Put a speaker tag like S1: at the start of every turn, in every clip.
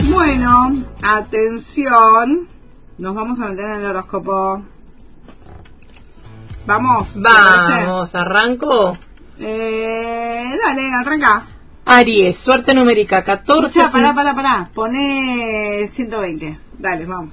S1: Bueno, atención. Nos vamos a meter en el horóscopo. Vamos,
S2: ¿arranco?
S1: Dale, arranca.
S2: Aries, suerte numérica 14.
S1: O sea, pará. Poné 120. Dale, vamos.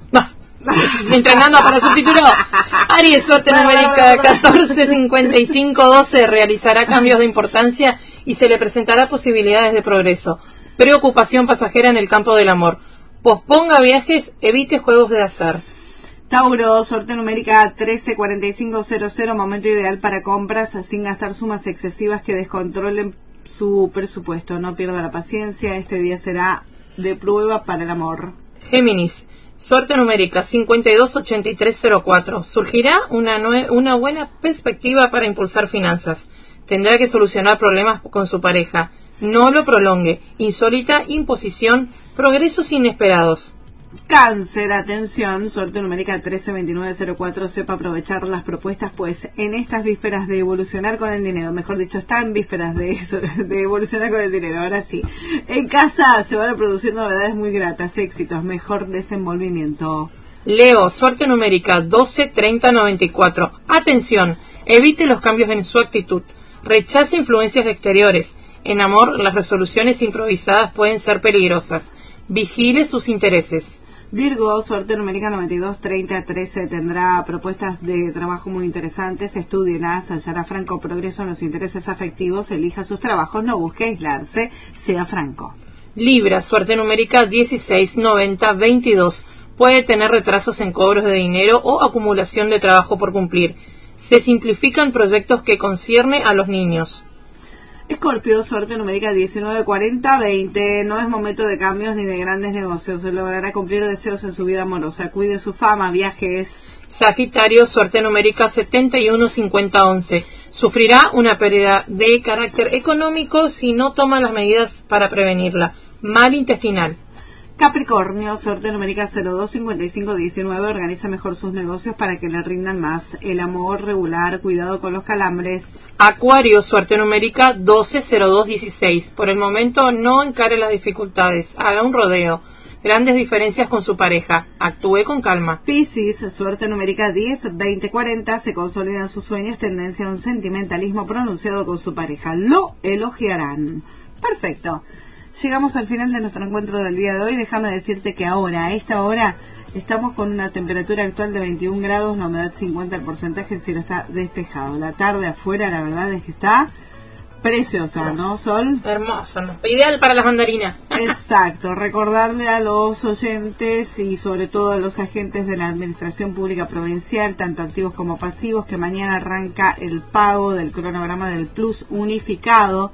S2: Entrenando para su título. Aries, suerte numérica 14, 55, 12. Realizará cambios de importancia y se le presentará posibilidades de progreso. Preocupación pasajera en el campo del amor. Posponga viajes, evite juegos de azar.
S1: Tauro, suerte numérica 13, 45, 00. Momento ideal para compras sin gastar sumas excesivas que descontrolen su presupuesto. No pierda la paciencia. Este día será de prueba para el amor.
S2: Géminis, suerte numérica 52, 83, 04. Surgirá una buena perspectiva para impulsar finanzas. Tendrá que solucionar problemas con su pareja. No lo prolongue. Insólita imposición, progresos inesperados.
S1: Cáncer, atención, suerte numérica 132904, sepa aprovechar las propuestas, pues en estas vísperas de evolucionar con el dinero, mejor dicho, está en vísperas de evolucionar con el dinero, ahora sí. En casa se van a producir novedades muy gratas, éxitos, mejor desenvolvimiento.
S2: Leo, suerte numérica 12, 30, 94. Atención, evite los cambios en su actitud, rechace influencias exteriores. En amor, las resoluciones improvisadas pueden ser peligrosas. Vigile sus intereses.
S1: Virgo, suerte numérica 92, 30, 13. Tendrá propuestas de trabajo muy interesantes. Estúdielas, hallará franco progreso en los intereses afectivos. Elija sus trabajos, no busque aislarse. Sea franco.
S2: Libra, suerte numérica 16, 90, 22. Puede tener retrasos en cobros de dinero o acumulación de trabajo por cumplir. Se simplifican proyectos que concierne a los niños.
S1: Escorpio, suerte numérica 19, 40, 20. No es momento de cambios ni de grandes negocios. Se logrará cumplir deseos en su vida amorosa. Cuide su fama, viajes.
S2: Sagitario, suerte numérica 71, 50, 11. Sufrirá una pérdida de carácter económico si no toma las medidas para prevenirla. Mal intestinal.
S1: Capricornio, suerte numérica 02, 55, 19. Organiza mejor sus negocios para que le rindan más. El amor regular, cuidado con los calambres.
S2: Acuario, suerte numérica 12, 02, 16. Por el momento no encare las dificultades. Haga un rodeo. Grandes diferencias con su pareja. Actúe con calma.
S1: Piscis, suerte numérica 10, 20, 40. Se consolidan sus sueños, tendencia a un sentimentalismo pronunciado con su pareja. Lo elogiarán. Perfecto. Llegamos al final de nuestro encuentro del día de hoy. Déjame decirte que ahora, a esta hora, estamos con una temperatura actual de 21 grados, la humedad 50%, el cielo está despejado. La tarde afuera, la verdad es que está preciosa, ¿no, Sol?
S2: Hermosa, ¿no? Ideal para las mandarinas.
S1: Exacto. Recordarle a los oyentes y sobre todo a los agentes de la Administración Pública Provincial, tanto activos como pasivos, que mañana arranca el pago del cronograma del Plus unificado.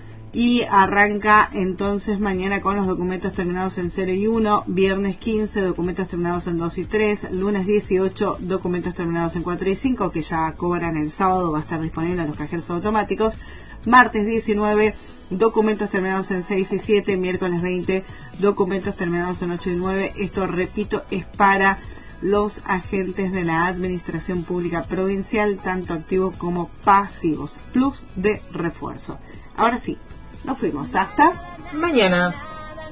S1: Y arranca entonces mañana con los documentos terminados en 0 y 1, viernes 15, documentos terminados en 2 y 3, lunes 18, documentos terminados en 4 y 5, que ya cobran el sábado, va a estar disponible en los cajeros automáticos, martes 19, documentos terminados en 6 y 7, miércoles 20, documentos terminados en 8 y 9, esto, repito, es para los agentes de la Administración Pública Provincial, tanto activos como pasivos, plus de refuerzo. Ahora sí. Nos fuimos hasta
S2: mañana.